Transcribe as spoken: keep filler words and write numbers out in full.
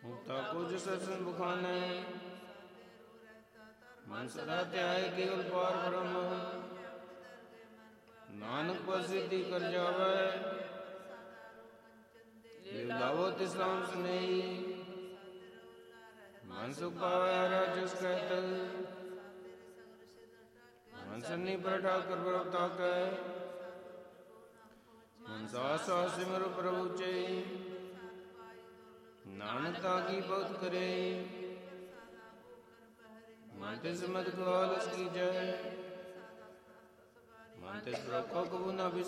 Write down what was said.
ਮੁਕਤਾ ਕੁਝ ਸਸਨ ਬੁਖਾਨੈ, ਮਨ ਸਦਾ ਧਿਆਏ ਕੇਵਲ ਪਾਰ ਬ੍ਰਹਮ। ਨਾਨਕ ਪ੍ਰਸਿੱਧੀ ਕਰ ਜਾਵੈ, ਲਿਵ ਲਾਵੋ ਤਿਸ ਰਾਮ ਸੁਨੇਹੀ। ਮਨ ਸੁਖ ਪਾਵੈ ਰਾਜਸ ਕਹਿਤ, ਮਨ ਸੰਨੀ ਪਰ ਠਾਕੁਰ ਪ੍ਰਭ ਤਾਕੈ। ਮਨ ਸਾਸ ਸਾਸ ਸਿਮਰੁ ਪ੍ਰਭੁ ਚਈ, ਨਾਨਕ ਤਾ ਕੀ ਬਹੁਤ ਕਰੇ। ਮਨ ਤਿਸ ਮਦ ਗਵਾਲਸ ਕੀਜੈ, ਮਨ ਤਿਸ ਪ੍ਰਭ ਕੋ ਕਬੂ ਨਾ